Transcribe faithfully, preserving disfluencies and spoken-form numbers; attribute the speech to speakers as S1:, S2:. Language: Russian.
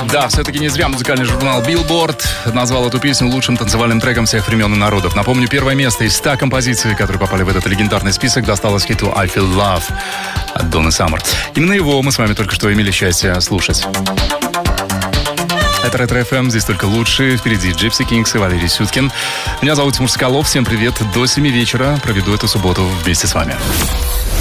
S1: Да, все-таки не зря музыкальный журнал Billboard назвал эту песню лучшим танцевальным треком всех времен и народов. Напомню, первое место из ста композиций, которые попали в этот легендарный список, досталось хиту I Feel Love от Donny Summer. Именно его мы с вами только что имели счастье слушать. Это Ретро эф эм, здесь только лучшие. Впереди Gypsy Kings и Валерий Сюткин. Меня зовут Тимур Соколов. Всем привет. До семи вечера проведу эту субботу вместе с вами.